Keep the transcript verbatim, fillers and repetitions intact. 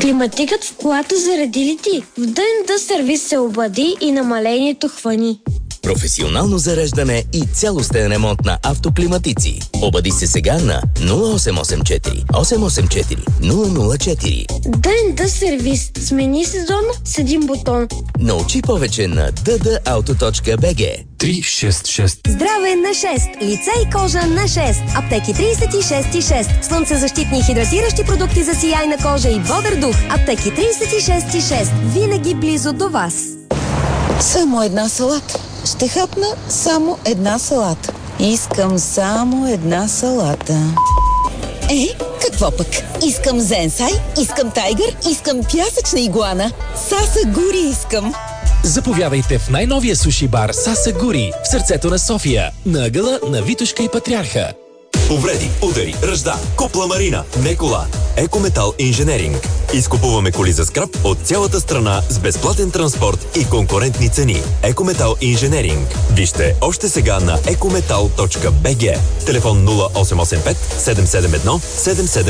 Климатикът в колата заради ли ти? В Д Н Д сервис се обади и намалението хвани. Професионално зареждане и цялостен ремонт на автоклиматици. Обади се сега на нула осем осем четири осем осем четири нула нула четири. Д Н Д сервис. Смени сезон с един бутон. Научи повече на д д ауто точка б г. три шест шест. Здраве на шест. Лице и кожа на шест. Аптеки тридесет и шест и шест. Слънцезащитни и хидратиращи продукти за сияйна кожа и бодър дух. Аптеки тридесет и шест и шест. Винаги близо до вас. Само една салата. Ще хапна само една салата. Искам само една салата. Е, какво пък? Искам зенсай, искам тайгър, искам пясъчна игуана. Саса гури искам. Заповядайте в най-новия суши бар Саса Гури в сърцето на София, на ъгъла на Витошка и Патриарха. Повреди, удари, ръжда, купла марина, не кола. Екометал Инженеринг. Изкупуваме коли за скрап от цялата страна с безплатен транспорт и конкурентни цени. Екометал Инженеринг. Вижте още сега на екометал точка б г. Телефон нула осем осем пет седем седем едно седем седем